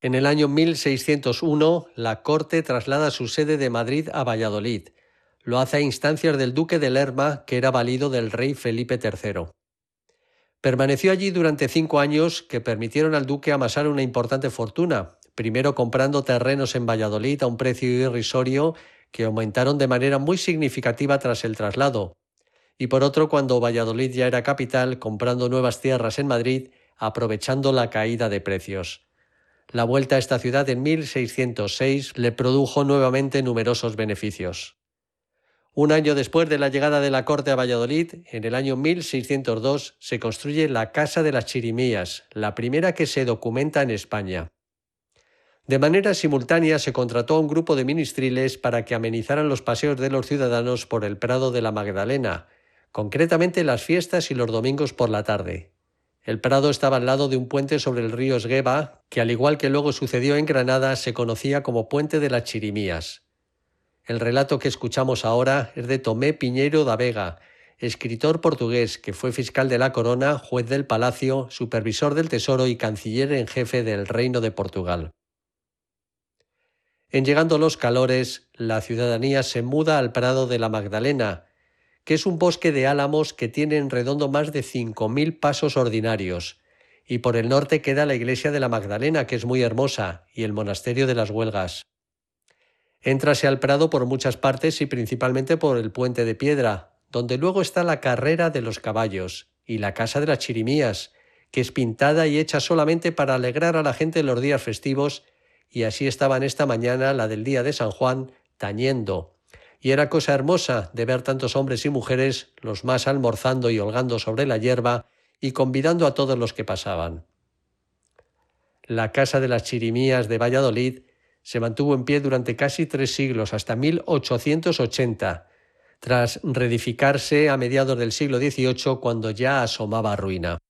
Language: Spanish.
En el año 1601, la corte traslada su sede de Madrid a Valladolid. Lo hace a instancias del duque de Lerma, que era valido del rey Felipe III. Permaneció allí durante 5 años que permitieron al duque amasar una importante fortuna, primero comprando terrenos en Valladolid a un precio irrisorio que aumentaron de manera muy significativa tras el traslado, y por otro, cuando Valladolid ya era capital, comprando nuevas tierras en Madrid, aprovechando la caída de precios. La vuelta a esta ciudad en 1606 le produjo nuevamente numerosos beneficios. Un año después de la llegada de la corte a Valladolid, en el año 1602, se construye la Casa de las Chirimías, la primera que se documenta en España. De manera simultánea se contrató a un grupo de ministriles para que amenizaran los paseos de los ciudadanos por el Prado de la Magdalena, concretamente las fiestas y los domingos por la tarde. El Prado estaba al lado de un puente sobre el río Esgueva, que al igual que luego sucedió en Granada, se conocía como Puente de las Chirimías. El relato que escuchamos ahora es de Tomé Piñeiro da Vega, escritor portugués que fue fiscal de la Corona, juez del Palacio, supervisor del Tesoro y canciller en jefe del Reino de Portugal. En llegando los calores, la ciudadanía se muda al Prado de la Magdalena, que es un bosque de álamos que tiene en redondo más de 5.000 pasos ordinarios, y por el norte queda la iglesia de la Magdalena, que es muy hermosa, y el monasterio de las Huelgas. Éntrase al Prado por muchas partes y principalmente por el Puente de Piedra, donde luego está la carrera de los caballos y la Casa de las Chirimías, que es pintada y hecha solamente para alegrar a la gente en los días festivos, y así estaban esta mañana, la del día de San Juan, tañendo. Y era cosa hermosa de ver tantos hombres y mujeres, los más almorzando y holgando sobre la hierba y convidando a todos los que pasaban. La Casa de las Chirimías de Valladolid se mantuvo en pie durante casi 3 siglos, hasta 1880, tras reedificarse a mediados del siglo XVIII, cuando ya asomaba ruina.